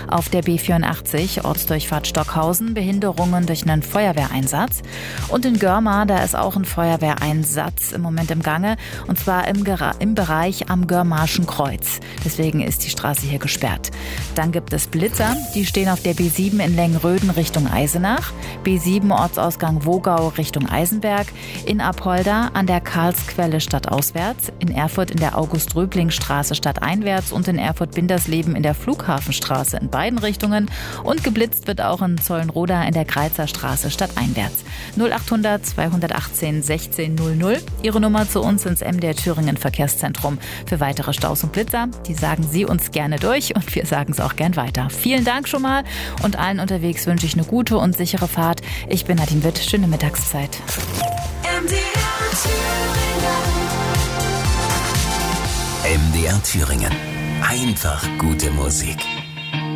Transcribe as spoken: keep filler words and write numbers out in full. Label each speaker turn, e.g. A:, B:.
A: Auf der B vierundachtzig, Ortsdurchfahrt Stockhausen, Behinderungen durch einen Feuerwehreinsatz. Und in Görmar, da ist auch ein Feuerwehreinsatz im Moment im Gange. Und zwar im, Gera- im Bereich am Görmarschen Kreuz. Deswegen ist die Straße hier gesperrt. Dann gibt es Blitzer, die stehen auf der B sieben in Lengenröden Richtung Eisenach. B sieben Ortsausgang Wogau Richtung Eisenberg. In Apolda an der Karlsquelle stadtauswärts. In Erfurt in der August-Röbling-Straße stadteinwärts und in Erfurt-Bindersleben in der Flughafenstraße in beiden Richtungen. Und geblitzt wird auch in Zollenroda in der Greizer Straße stadteinwärts. null achthundert zweihundertachtzehn sechzehn null null. Ihre Nummer zu uns ins M D R Thüringen Verkehrszentrum. Für weitere Staus und Blitzer, die sagen Sie uns gerne durch und wir sagen es auch gern weiter. Vielen Dank schon mal und allen unterwegs wünsche ich eine gute und sichere Fahrt. Ich bin Nadine Witt. Schöne Mittagszeit.
B: M D R Thüringen.
C: M D R Thüringen. Einfach gute Musik.